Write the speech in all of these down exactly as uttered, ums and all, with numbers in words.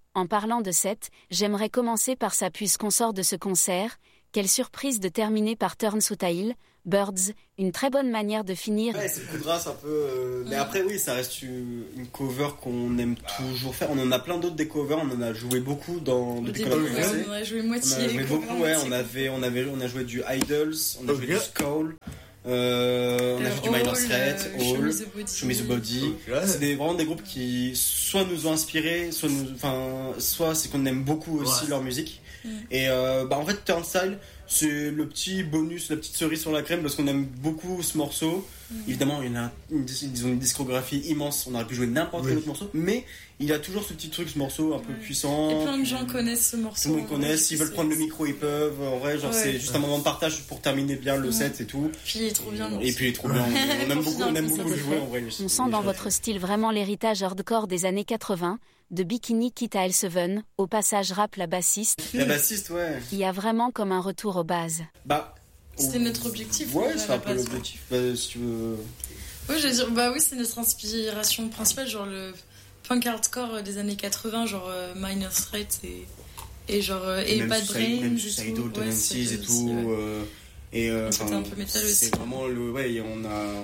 En parlant de set, j'aimerais commencer par ça puisqu'on sort de ce concert. Quelle surprise de terminer par Turn Sutail, Birds, une très bonne manière de finir. Ouais, c'est le coup de grâce un peu. Euh, mais après, oui, ça reste une, une cover qu'on aime toujours faire. On en a plein d'autres des covers, on en a joué beaucoup dans, depuis qu'on a commencé. On en a joué moitié. On a joué beaucoup, ouais. On, avait, on, avait, on a joué du Idols, on a joué du Skull. Euh, on a fait du Minor Threat, All, Show Me the Body. Okay. C'est des, vraiment des groupes qui soit nous ont inspirés, soit, nous, soit c'est qu'on aime beaucoup aussi ouais. leur musique. Mm. Et euh, bah en fait, Turnstile, c'est le petit bonus, la petite cerise sur la crème parce qu'on aime beaucoup ce morceau. Mm. Évidemment, il y en a une, ils ont une discographie immense, on aurait pu jouer n'importe quel oui. autre morceau, mais il a toujours ce petit truc, ce morceau un peu ouais. puissant. Et plein de gens connaissent ce morceau. Tout le monde connaît, s'ils veulent prendre le micro, ils peuvent. En vrai, genre, ouais. c'est juste un moment de partage pour terminer bien le ouais. set et tout. Puis il est trop bien. Et puis il est trop bien. On aime beaucoup, on aime beaucoup le jouer en vrai. On sent dans votre style vraiment l'héritage hardcore des années quatre-vingts, de Bikini Kitt à L sept, au passage rap la bassiste. La bassiste, ouais. Il y a vraiment comme un retour aux bases. Bah. C'était notre objectif. Ouais, c'est un peu l'objectif. Bah, si tu veux. Oui, je veux dire, bah oui, c'est notre inspiration principale, genre le punk hardcore des années quatre-vingts, genre euh, Minor Threat et, et genre euh, et, et Bad Brains, même Suicidal Tendencies ouais, et tout. Ouais. Euh, et euh, c'était un peu métal aussi. C'est vraiment le, ouais, on a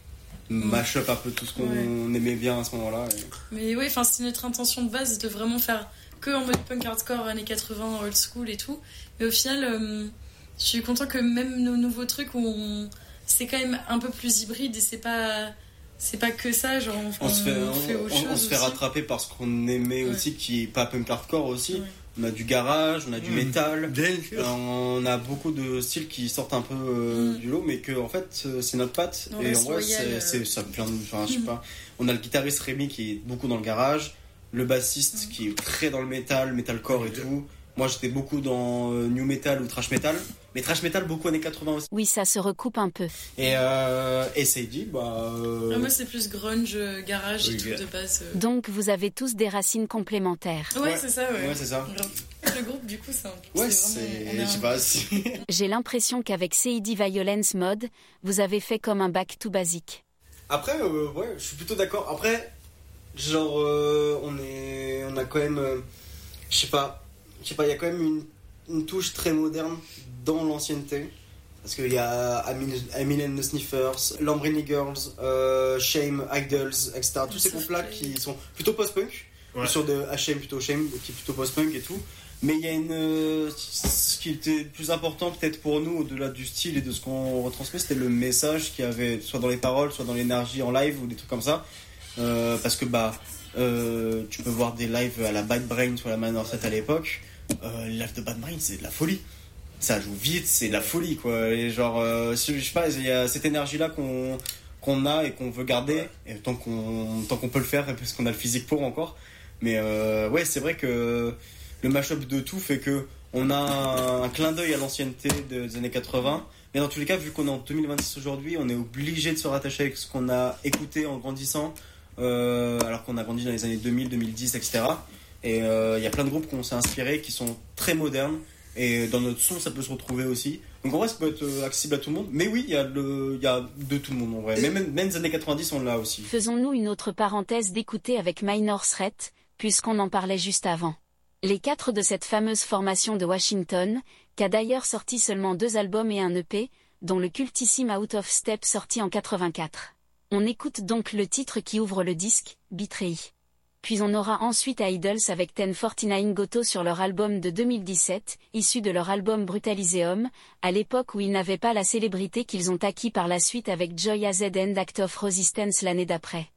mash up un peu tout ce qu'on ouais. aimait bien à ce moment-là. Et... Mais oui, enfin, c'était notre intention de base de vraiment faire que en mode punk hardcore années quatre-vingts, old school et tout. Mais au final, euh, je suis content que même nos nouveaux trucs, on, c'est quand même un peu plus hybride et c'est pas. C'est pas que ça, genre on, on, se fait, on, on fait autre on, chose. On se fait aussi. rattraper par ce qu'on aimait ouais. aussi, qui est pas punk hardcore aussi. Ouais. On a du garage, on a du mmh. métal, euh, on a beaucoup de styles qui sortent un peu euh, mmh. du lot, mais que en fait c'est notre patte. On et en vrai, royal, c'est, c'est, ça vient de, enfin, je sais pas. On a le guitariste Rémi qui est beaucoup dans le garage, le bassiste mmh. qui est très dans le métal, metalcore et tout. Moi j'étais beaucoup dans euh, new metal ou trash metal. Mais trash metal, beaucoup années quatre-vingts aussi. Oui, ça se recoupe un peu. Et, euh, et Sadie, bah... Euh... Ah, moi, c'est plus grunge, garage oui, et tout de base. Euh... Donc, vous avez tous des racines complémentaires. Ouais, ouais. c'est ça, ouais. Ouais, c'est ça. Le groupe, du coup, c'est un peu... Ouais, c'est... c'est... Je sais pas si... J'ai l'impression qu'avec C I D Violence Mode, vous avez fait comme un back to basic. Après, euh, ouais, je suis plutôt d'accord. Après, genre, euh, on est... On a quand même... Euh, je sais pas... Je sais pas, il y a quand même une, une touche très moderne dans l'ancienneté, parce qu'il y a Emil and the Sniffers, Lamborghini Girls, euh, Shame, Idols, et cetera. Tous ces groupes-là qui sont plutôt post-punk, ouais. sur de H M plutôt Shame, qui est plutôt post-punk et tout. Mais il y a une, euh, ce qui était plus important peut-être pour nous, au-delà du style et de ce qu'on retransmet, c'était le message qu'il y avait, soit dans les paroles, soit dans l'énergie en live ou des trucs comme ça. Euh, parce que bah, euh, tu peux voir des lives à la Bad Brains ou à la Manor Set à l'époque. Euh, les lives de Bad Brains, c'est de la folie. Ça joue vite, c'est de la folie quoi. Et genre, euh, je sais pas, il y a cette énergie là qu'on qu'on a et qu'on veut garder, et tant qu'on tant qu'on peut le faire, parce qu'on a le physique pour encore. Mais euh, ouais, c'est vrai que le mash-up de tout fait que on a un, un clin d'œil à l'ancienneté des années quatre-vingts. Mais dans tous les cas, vu qu'on est en deux mille vingt-six aujourd'hui, on est obligé de se rattacher avec ce qu'on a écouté en grandissant, euh, alors qu'on a grandi dans les années deux mille, deux mille dix, et cetera. Et il euh, y a plein de groupes qu'on s'est inspirés qui sont très modernes. Et dans notre son, ça peut se retrouver aussi. Donc en vrai, ça peut être accessible à tout le monde. Mais oui, il y a le, il y a de tout le monde en vrai. Même, même, même les années quatre-vingt-dix, on l'a aussi. Faisons-nous une autre parenthèse d'écouter avec Minor Threat, puisqu'on en parlait juste avant. Les quatre de cette fameuse formation de Washington, qui a d'ailleurs sorti seulement deux albums et un E P, dont le cultissime Out of Step sorti en quatre-vingt-quatre. On écoute donc le titre qui ouvre le disque, Betray. Puis on aura ensuite Idols avec dix quarante-neuf Goto sur leur album de deux mille dix-sept, issu de leur album Brutaliseum, à l'époque où ils n'avaient pas la célébrité qu'ils ont acquis par la suite avec Joy A Z and Act of Resistance l'année d'après.